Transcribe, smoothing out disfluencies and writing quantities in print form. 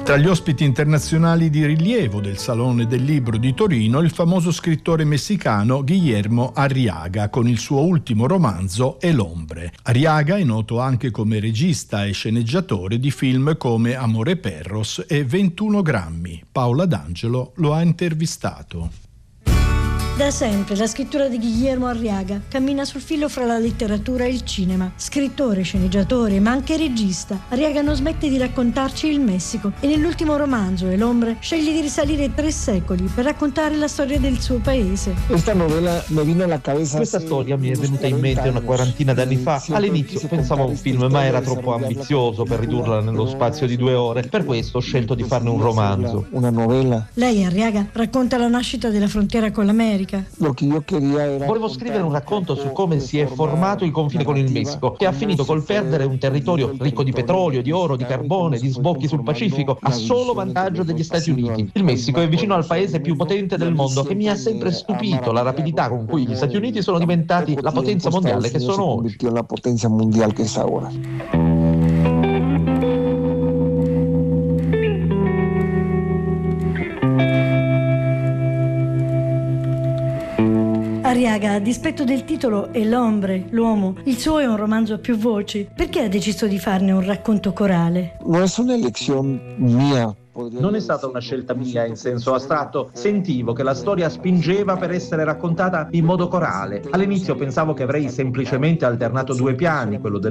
Tra gli ospiti internazionali di rilievo del Salone del Libro di Torino, il famoso scrittore messicano Guillermo Arriaga, con il suo ultimo romanzo El Hombre. Arriaga è noto anche come regista e sceneggiatore di film come Amore Perros e 21 grammi. Paola D'Angelo lo ha intervistato. Da sempre la scrittura di Guillermo Arriaga cammina sul filo fra la letteratura e il cinema. Scrittore, sceneggiatore, ma anche regista, Arriaga non smette di raccontarci il Messico e nell'ultimo romanzo, El Hombre, sceglie di risalire 3 secoli per raccontare la storia del suo paese. Questa storia mi è venuta in mente una quarantina d'anni fa. All'inizio pensavo a un film, ma era troppo ambizioso per ridurla nello spazio di 2 ore. Per questo ho scelto di farne un romanzo. Una novella. Lei, Arriaga, racconta la nascita della frontiera con l'America. Volevo scrivere un racconto su come si è formato il confine con il Messico, che ha finito col perdere un territorio ricco di petrolio, di oro, di carbone, di sbocchi sul Pacifico, a solo vantaggio degli Stati Uniti. Il Messico è vicino al paese più potente del mondo e mi ha sempre stupito la rapidità con cui gli Stati Uniti sono diventati la potenza mondiale che sono oggi. Arriaga, a dispetto del titolo El Hombre, l'uomo, il suo è un romanzo a più voci. Perché ha deciso di farne un racconto corale? Non è una elezione mia. Non è stata una scelta mia in senso astratto, sentivo che la storia spingeva per essere raccontata in modo corale. All'inizio pensavo che avrei semplicemente alternato 2 piani, quello del